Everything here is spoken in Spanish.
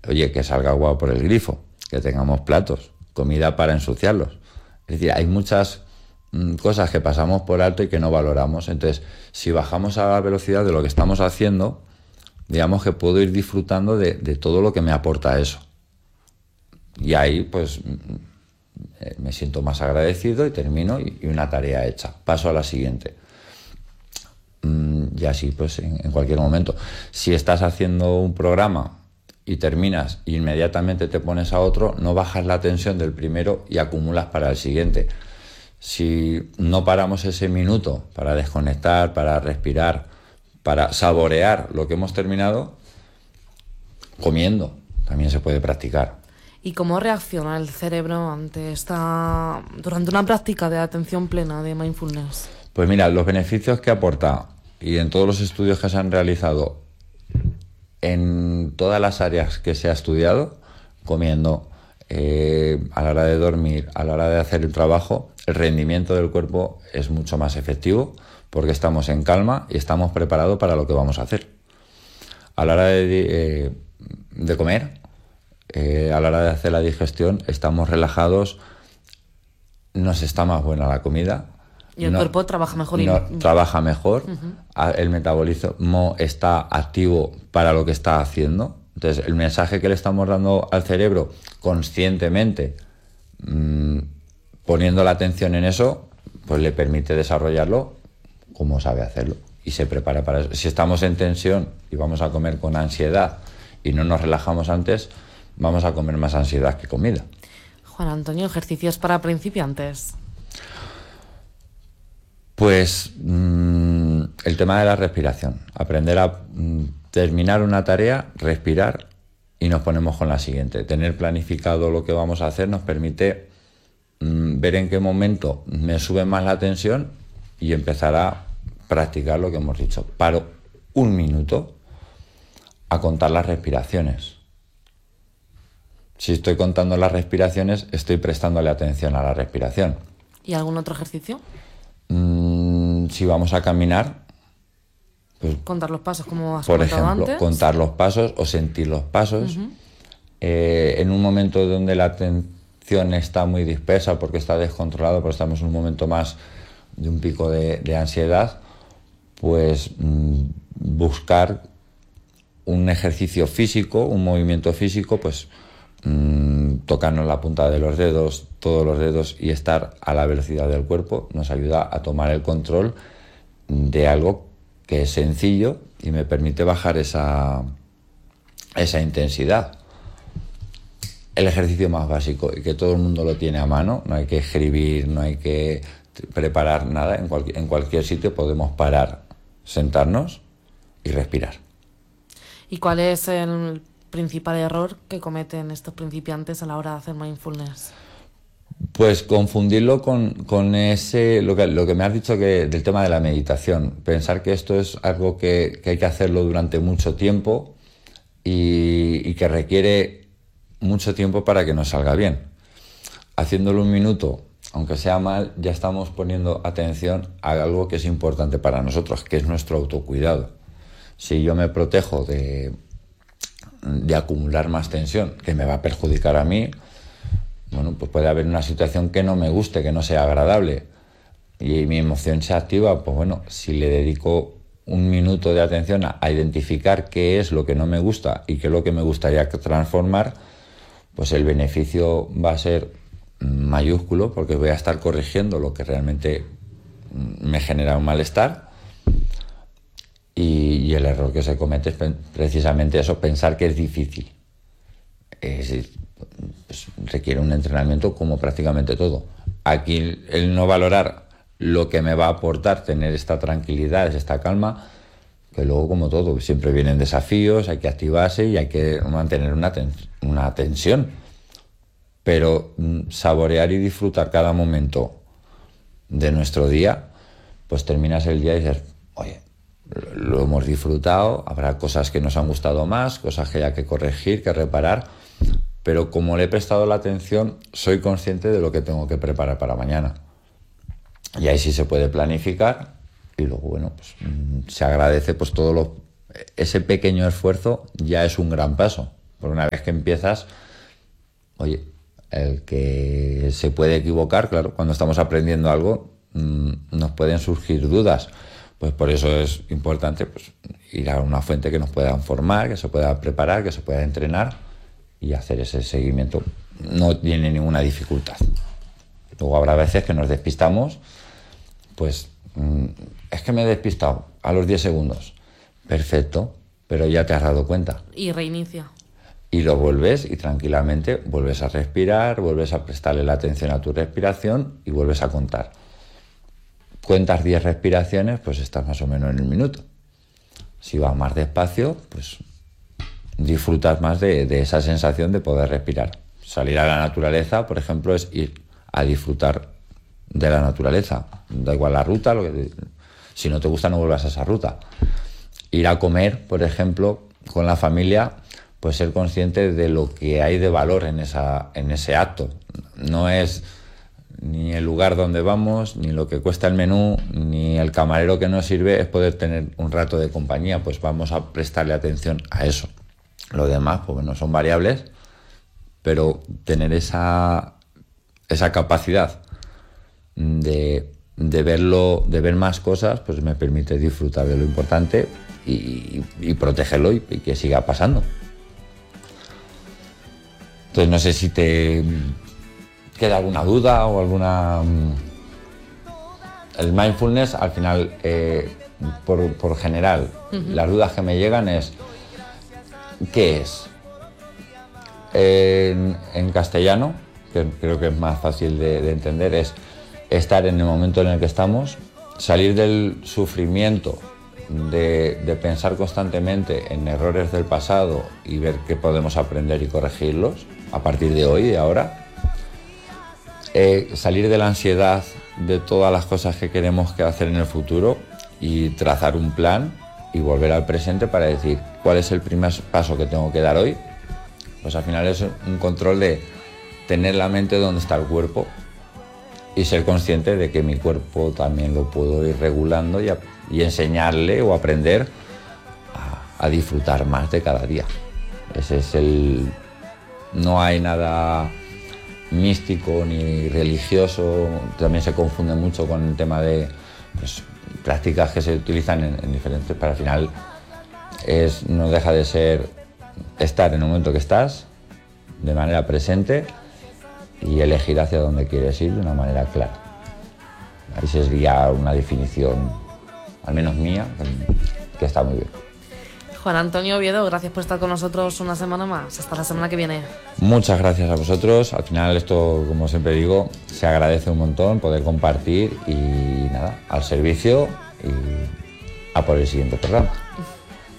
oye, que salga agua por el grifo, que tengamos platos, comida para ensuciarlos. Es decir, hay muchas cosas que pasamos por alto y que no valoramos. Entonces, si bajamos a la velocidad de lo que estamos haciendo, digamos que puedo ir disfrutando de todo lo que me aporta eso. Y ahí, pues, me siento más agradecido y termino y una tarea hecha. Paso a la siguiente. Y así, pues, en cualquier momento. Si estás haciendo un programa y terminas e inmediatamente te pones a otro, no bajas la tensión del primero y acumulas para el siguiente. Si no paramos ese minuto para desconectar, para respirar, para saborear lo que hemos terminado, comiendo también se puede practicar. ¿Y cómo reacciona el cerebro durante una práctica de atención plena, de mindfulness? Pues mira, los beneficios que aporta, y en todos los estudios que se han realizado, en todas las áreas que se ha estudiado, comiendo, a la hora de dormir, a la hora de hacer el trabajo, el rendimiento del cuerpo es mucho más efectivo porque estamos en calma y estamos preparados para lo que vamos a hacer. A la hora de comer, a la hora de hacer la digestión, estamos relajados, nos está más buena la comida. Y el cuerpo trabaja mejor. Trabaja mejor, el metabolismo está activo para lo que está haciendo. Entonces, el mensaje que le estamos dando al cerebro conscientemente, poniendo la atención en eso, pues le permite desarrollarlo como sabe hacerlo y se prepara para eso. Si estamos en tensión y vamos a comer con ansiedad y no nos relajamos antes, vamos a comer más ansiedad que comida. Juan Antonio, ejercicios para principiantes. Pues el tema de la respiración. Aprender a terminar una tarea, respirar y nos ponemos con la siguiente. Tener planificado lo que vamos a hacer nos permite ver en qué momento me sube más la tensión y empezar a practicar lo que hemos dicho. Paro un minuto a contar las respiraciones. Si estoy contando las respiraciones, estoy prestándole atención a la respiración. ¿Y algún otro ejercicio? Si vamos a caminar, pues, contar los pasos, como has por comentado ejemplo, antes. contar los pasos o sentir los pasos. En un momento donde la atención está muy dispersa porque está descontrolado, porque estamos en un momento más de un pico de ansiedad, pues buscar un ejercicio físico, un movimiento físico, pues tocarnos la punta de los dedos, todos los dedos, y estar a la velocidad del cuerpo nos ayuda a tomar el control de algo que es sencillo y me permite bajar esa intensidad. El ejercicio más básico y que todo el mundo lo tiene a mano, no hay que escribir, no hay que preparar nada, en cualquier sitio podemos parar, sentarnos y respirar. ¿Y cuál es el principal error que cometen estos principiantes a la hora de hacer mindfulness? Pues confundirlo con ese, lo que me has dicho del tema de la meditación. Pensar que esto es algo que hay que hacerlo durante mucho tiempo y que requiere mucho tiempo para que nos salga bien. Haciéndolo un minuto, aunque sea mal, ya estamos poniendo atención a algo que es importante para nosotros, que es nuestro autocuidado. Si yo me protejo de acumular más tensión, que me va a perjudicar a mí, bueno, pues puede haber una situación que no me guste, que no sea agradable y mi emoción se activa, pues bueno, si le dedico un minuto de atención a identificar qué es lo que no me gusta y qué es lo que me gustaría transformar, pues el beneficio va a ser mayúsculo porque voy a estar corrigiendo lo que realmente me genera un malestar. Y el error que se comete es precisamente eso, pensar que es difícil. Pues requiere un entrenamiento como prácticamente todo. Aquí el no valorar lo que me va a aportar tener esta tranquilidad, esta calma, que luego como todo, siempre vienen desafíos, hay que activarse y hay que mantener una tensión. Pero saborear y disfrutar cada momento de nuestro día, pues terminas el día y dices, oye, lo hemos disfrutado, habrá cosas que nos han gustado más, cosas que hay que corregir, que reparar, pero como le he prestado la atención, soy consciente de lo que tengo que preparar para mañana. Y ahí sí se puede planificar y luego, bueno, pues se agradece pues ese pequeño esfuerzo ya es un gran paso. Por una vez que empiezas, oye, el que se puede equivocar, claro, cuando estamos aprendiendo algo, nos pueden surgir dudas. Pues por eso es importante pues, ir a una fuente que nos pueda formar, que se pueda preparar, que se pueda entrenar y hacer ese seguimiento. No tiene ninguna dificultad. Luego habrá veces que nos despistamos, pues es que me he despistado a los 10 segundos. Perfecto, pero ya te has dado cuenta. Y reinicia. Y lo vuelves y tranquilamente vuelves a respirar, vuelves a prestarle la atención a tu respiración y vuelves a contar. Cuentas 10 respiraciones, pues estás más o menos en el minuto. Si vas más despacio, pues disfrutas más de esa sensación de poder respirar. Salir a la naturaleza, por ejemplo, es ir a disfrutar de la naturaleza. Da igual la ruta, si no te gusta no vuelvas a esa ruta. Ir a comer, por ejemplo, con la familia, pues ser consciente de lo que hay de valor en ese acto. No es ni el lugar donde vamos, ni lo que cuesta el menú, ni el camarero que nos sirve, es poder tener un rato de compañía, pues vamos a prestarle atención a eso. Lo demás, pues bueno, son variables, pero tener esa capacidad de ver más cosas, pues me permite disfrutar de lo importante y protegerlo y que siga pasando. Entonces no sé si te queda alguna duda o alguna... El mindfulness, al final, por general, las dudas que me llegan es ¿qué es? En castellano, que creo que es más fácil de entender, es estar en el momento en el que estamos, salir del sufrimiento de pensar constantemente en errores del pasado y ver qué podemos aprender y corregirlos a partir de hoy, de ahora. Salir de la ansiedad de todas las cosas que queremos hacer en el futuro y trazar un plan y volver al presente para decir cuál es el primer paso que tengo que dar hoy. Pues al final es un control de tener la mente donde está el cuerpo y ser consciente de que mi cuerpo también lo puedo ir regulando y enseñarle o aprender a disfrutar más de cada día. Ese es no hay nada místico ni religioso, también se confunde mucho con el tema de pues, prácticas que se utilizan en diferentes, pero al final no deja de ser estar en el momento que estás, de manera presente y elegir hacia dónde quieres ir de una manera clara. Ahí sería una definición, al menos mía, que está muy bien. Juan Antonio Oviedo, gracias por estar con nosotros una semana más. Hasta la semana que viene. Muchas gracias a vosotros. Al final esto, como siempre digo, se agradece un montón poder compartir y nada, al servicio y a por el siguiente programa.